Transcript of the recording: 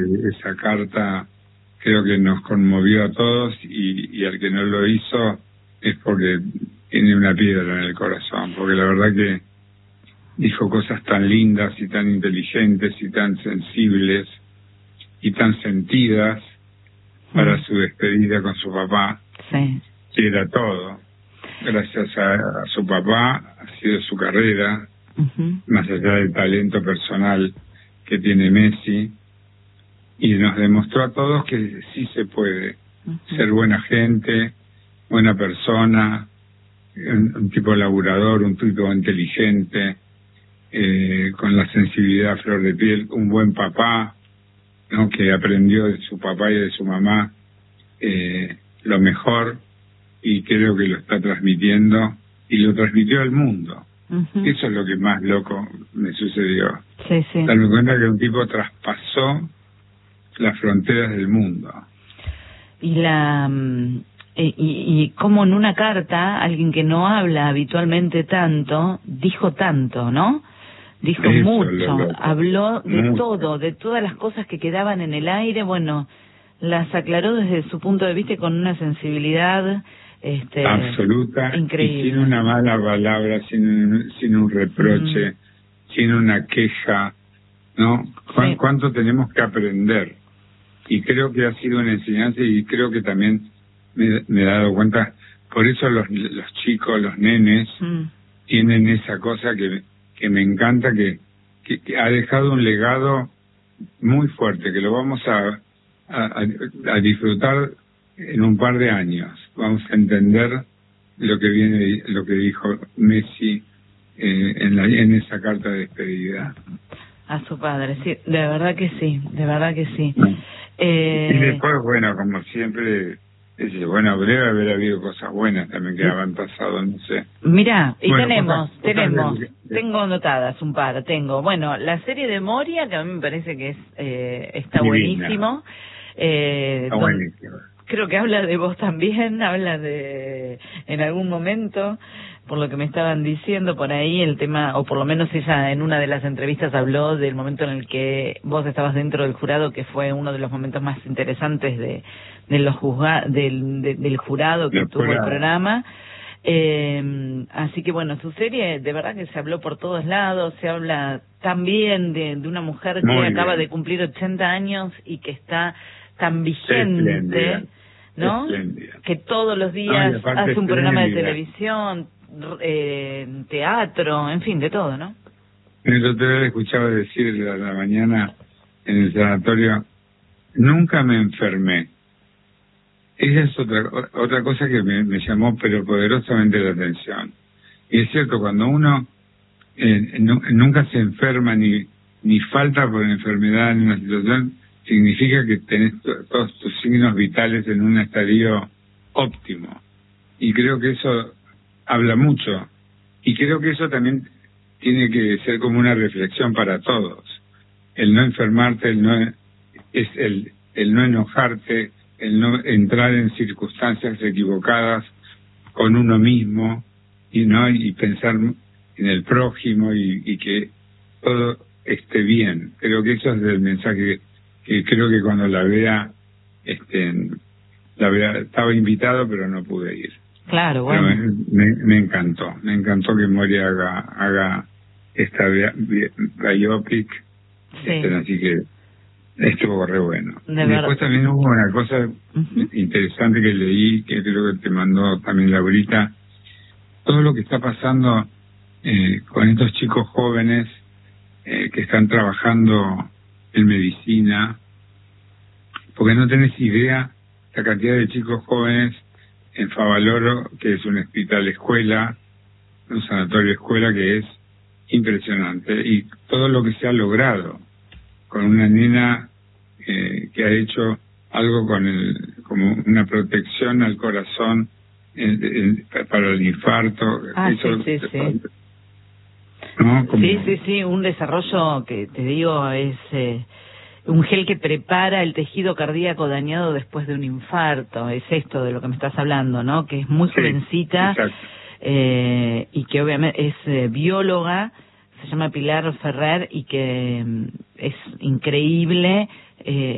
esa carta creo que nos conmovió a todos y al que no lo hizo es porque tiene una piedra en el corazón, porque la verdad que dijo cosas tan lindas y tan inteligentes y tan sensibles y tan sentidas para su despedida con su papá, que era todo. Gracias a su papá ha sido su carrera, más allá del talento personal que tiene Messi, y nos demostró a todos que sí se puede ser buena gente, buena persona, un tipo laburador, un tipo inteligente, con la sensibilidad a flor de piel, un buen papá, ¿no? Que aprendió de su papá y de su mamá lo mejor, y creo que lo está transmitiendo y lo transmitió al mundo. Eso es lo que más loco me sucedió. Darme cuenta que un tipo traspasó las fronteras del mundo. Y como en una carta, alguien que no habla habitualmente tanto, dijo tanto, ¿no? Dijo eso, mucho, habló de todo, de todas las cosas que quedaban en el aire, bueno, las aclaró desde su punto de vista con una sensibilidad absoluta, increíble. Y sin una mala palabra, sin un reproche, sin una queja, ¿no? ¿Cuánto tenemos que aprender? Y creo que ha sido una enseñanza, y creo que también me he dado cuenta, por eso los chicos, los nenes, tienen esa cosa que me encanta, que ha dejado un legado muy fuerte, que lo vamos a disfrutar en un par de años. Vamos a entender lo que dijo Messi en esa carta de despedida. A su padre, sí, de verdad que sí, de verdad que sí. Y después, bueno, como siempre, bueno, debe haber habido cosas buenas también que han pasado, no sé. Mirá, y bueno, tengo anotadas un par, bueno, la serie de Moria, que a mí me parece que está buenísimo. Está buenísimo. Creo que habla de vos también, habla de, en algún momento, por lo que me estaban diciendo por ahí, el tema, o por lo menos ella en una de las entrevistas habló del momento en el que vos estabas dentro del jurado, que fue uno de los momentos más interesantes del jurado que tuvo el programa. Así que bueno, su serie de verdad que se habló por todos lados, se habla también de una mujer que acaba de cumplir 80 años y que está tan vigente, ¿no? Espléndida. Que todos los días hace un programa de televisión, teatro, en fin, de todo, ¿no? El otro día escuchaba decir a la mañana en el sanatorio, nunca me enfermé. Esa es otra cosa que me llamó pero poderosamente la atención. Y es cierto, cuando uno nunca se enferma ni falta por enfermedad en una situación, significa que tenés todos tus signos vitales en un estadio óptimo. Y creo que eso habla mucho. Y creo que eso también tiene que ser como una reflexión para todos. El no enfermarte, el no enojarte, el no entrar en circunstancias equivocadas con uno mismo, y pensar en el prójimo y que todo esté bien. Creo que eso es el mensaje que creo que cuando la vea, estaba invitado pero no pude ir. Claro, bueno. Pero me encantó que Moria haga esta biopic, así que estuvo re bueno. Después también hubo una cosa interesante que leí, que creo que te mandó también Laurita, todo lo que está pasando con estos chicos jóvenes que están trabajando en medicina, porque no tenés idea la cantidad de chicos jóvenes en Favaloro, que es un hospital escuela, un sanatorio escuela, que es impresionante, y todo lo que se ha logrado con una nena que ha hecho algo como una protección al corazón para el infarto. Sí. ¿No? Sí, un desarrollo que te digo es un gel que prepara el tejido cardíaco dañado después de un infarto. Es esto de lo que me estás hablando, ¿no? Que es muy jovencita, y que obviamente es bióloga, se llama Pilar Ferrer, y que es increíble